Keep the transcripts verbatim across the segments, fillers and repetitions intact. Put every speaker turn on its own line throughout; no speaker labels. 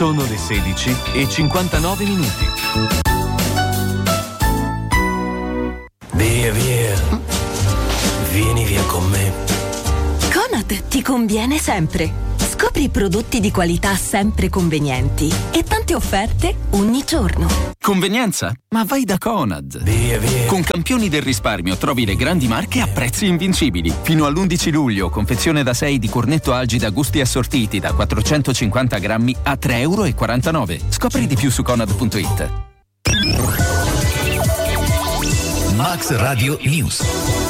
Sono le sedici e cinquantanove minuti.
Via, via. Vieni via con me.
Conad ti conviene sempre. Scopri prodotti di qualità sempre convenienti e tante offerte ogni giorno.
Convenienza? Ma vai da Conad.
Via, via.
Con Campioni del risparmio trovi le grandi marche a prezzi invincibili. Fino all'undici luglio, confezione da sei di cornetto Algida gusti assortiti da quattrocentocinquanta grammi a tre euro e quarantanove. Scopri di più su conad punto it.
Max Radio News.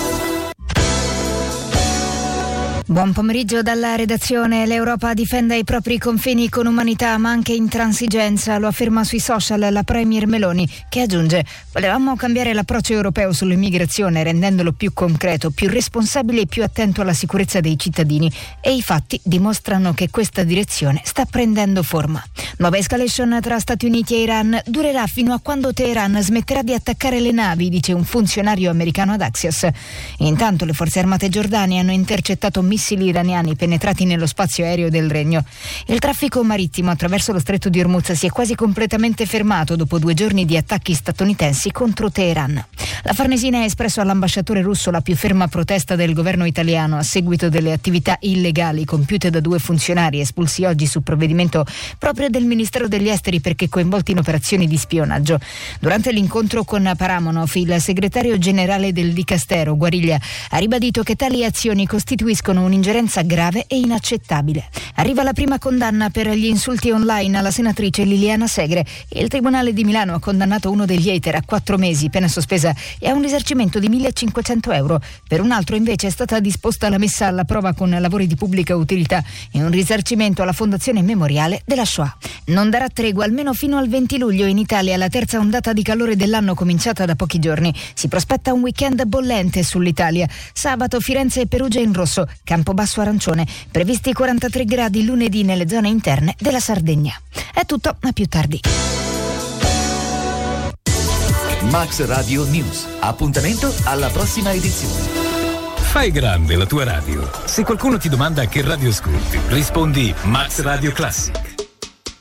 Buon pomeriggio dalla redazione. L'Europa difende i propri confini con umanità ma anche intransigenza, lo afferma sui social la Premier Meloni, che aggiunge: volevamo cambiare l'approccio europeo sull'immigrazione rendendolo più concreto, più responsabile e più attento alla sicurezza dei cittadini, e i fatti dimostrano che questa direzione sta prendendo forma. Nuova escalation tra Stati Uniti e Iran durerà fino a quando Teheran smetterà di attaccare le navi, dice un funzionario americano ad Axios. Intanto le forze armate giordane hanno intercettato missili iraniani penetrati nello spazio aereo del Regno. Il traffico marittimo attraverso lo stretto di Hormuz si è quasi completamente fermato dopo due giorni di attacchi statunitensi contro Teheran. La Farnesina ha espresso all'ambasciatore russo la più ferma protesta del governo italiano a seguito delle attività illegali compiute da due funzionari espulsi oggi su provvedimento proprio del Ministero degli Esteri perché coinvolti in operazioni di spionaggio. Durante l'incontro con Paramonov, il segretario generale del Dicastero, Guariglia, ha ribadito che tali azioni costituiscono un'ingerenza grave e inaccettabile. Arriva la prima condanna per gli insulti online alla senatrice Liliana Segre. Il Tribunale di Milano ha condannato uno degli hater a quattro mesi, pena sospesa, e a un risarcimento di millecinquecento euro. Per un altro invece è stata disposta la messa alla prova con lavori di pubblica utilità e un risarcimento alla Fondazione Memoriale della Shoah. Non darà tregua almeno fino al venti luglio in Italia, la terza ondata di calore dell'anno cominciata da pochi giorni. Si prospetta un weekend bollente sull'Italia. Sabato Firenze e Perugia in rosso, Campobasso arancione, previsti quarantatré gradi lunedì nelle zone interne della Sardegna. È tutto, a più tardi.
Max Radio News. Appuntamento alla prossima edizione.
Fai grande la tua radio. Se qualcuno ti domanda che radio ascolti, rispondi Max Radio Classic.